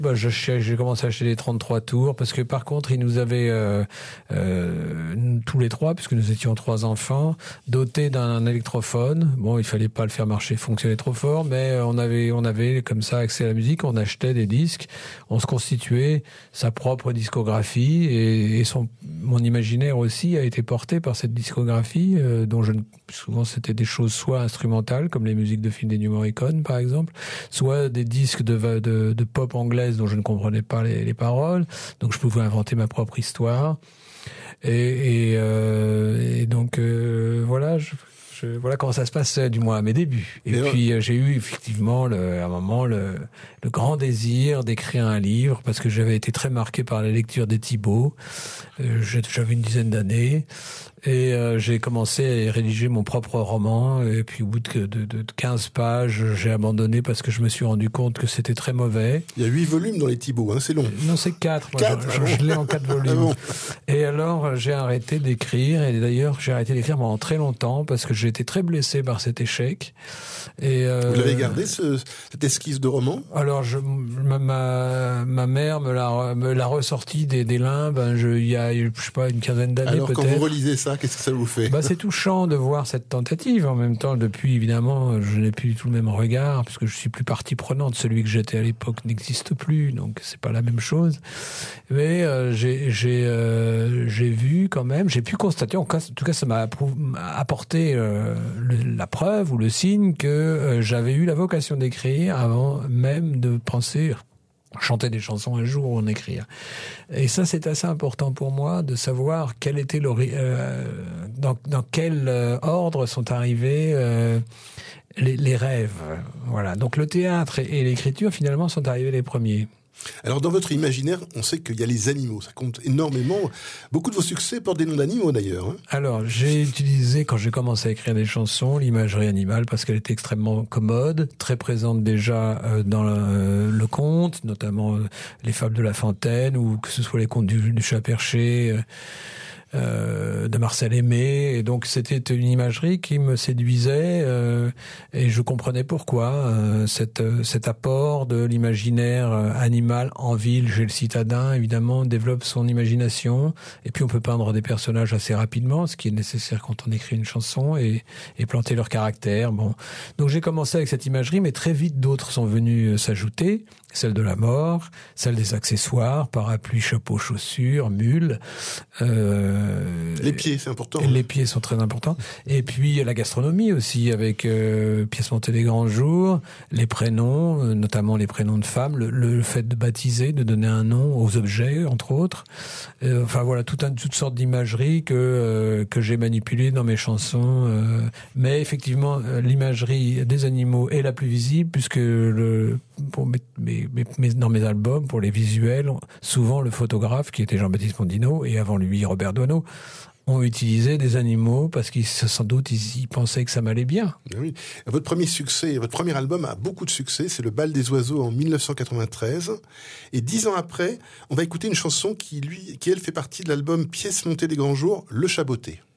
J'ai commencé à acheter des 33 tours parce que par contre, ils nous avaient tous les trois, puisque nous étions 3 enfants, dotés d'un électrophone. Bon, il fallait pas le faire marcher, fonctionner trop fort, mais on avait comme ça accès à la musique. On achetait des disques, on se constituait sa propre discographie et mon imaginaire aussi a été porté par cette discographie dont souvent c'était des choses soit instrumentales comme les musiques de films d'Ennio Morricone par exemple, soit des disques de pop anglaise dont je ne comprenais pas les paroles, donc je pouvais inventer ma propre histoire et donc voilà, voilà comment ça se passe, du moins à mes débuts. Et puis j'ai eu effectivement à un moment le grand désir d'écrire un livre parce que j'avais été très marqué par la lecture des Thibault. J'avais une dizaine d'années et j'ai commencé à rédiger mon propre roman. Et puis au bout de 15 pages, j'ai abandonné parce que je me suis rendu compte que c'était très mauvais. Il y a 8 volumes dans les Thibault, hein, c'est long. Non, c'est 4. Je l'ai en 4 volumes. Ah bon. Et alors j'ai arrêté d'écrire. Et d'ailleurs j'ai arrêté d'écrire pendant très longtemps parce que j'ai été très blessé par cet échec. Et vous l'avez gardé cette esquisse de roman? Alors ma mère me l'a ressorti des limbes. Il y a je sais pas une quinzaine d'années peut-être. Alors quand vous relisez ça, qu'est-ce que ça vous fait? C'est touchant de voir cette tentative. En même temps, depuis évidemment, je n'ai plus du tout le même regard puisque je suis plus partie prenante. Celui que j'étais à l'époque n'existe plus, donc c'est pas la même chose. Mais j'ai vu quand même, j'ai pu constater, en tout cas ça m'a apporté la preuve ou le signe que j'avais eu la vocation d'écrire avant même de penser chanter des chansons un jour ou en écrire. Et ça, c'est assez important pour moi de savoir quel était dans quel ordre sont arrivés les rêves. Voilà. Donc le théâtre et l'écriture, finalement, sont arrivés les premiers. Alors dans votre imaginaire, on sait qu'il y a les animaux, ça compte énormément. Beaucoup de vos succès portent des noms d'animaux d'ailleurs. Hein. Alors j'ai utilisé, quand j'ai commencé à écrire des chansons, l'imagerie animale parce qu'elle était extrêmement commode, très présente déjà dans le conte, notamment les fables de La Fontaine ou que ce soit les contes du chat perché. De Marcel Aimé, et donc c'était une imagerie qui me séduisait et je comprenais pourquoi cet apport de l'imaginaire animal en ville chez le citadin évidemment développe son imagination et puis on peut peindre des personnages assez rapidement, ce qui est nécessaire quand on écrit une chanson et planter leur caractère. Bon, donc j'ai commencé avec cette imagerie, mais très vite d'autres sont venus s'ajouter, celle de la mort, celle des accessoires, parapluie, chapeau, chaussures, mules. Les pieds, c'est important. Les pieds sont très importants. Et puis la gastronomie aussi, avec pièces montées des grands jours, les prénoms, notamment les prénoms de femmes, le fait de baptiser, de donner un nom aux objets, entre autres. Enfin voilà, toutes sortes d'imageries que j'ai manipulées dans mes chansons. Mais effectivement, l'imagerie des animaux est la plus visible, puisque dans mes albums, pour les visuels, souvent le photographe, qui était Jean-Baptiste Mondino, et avant lui Robert Doisneau, ont utilisé des animaux parce qu'ils sans doute ils pensaient que ça m'allait bien. Oui. Votre premier succès, votre premier album a beaucoup de succès, c'est Le Bal des Oiseaux en 1993. Et 10 ans après, on va écouter une chanson qui elle fait partie de l'album Pièces montées des grands jours, Le Chaboté.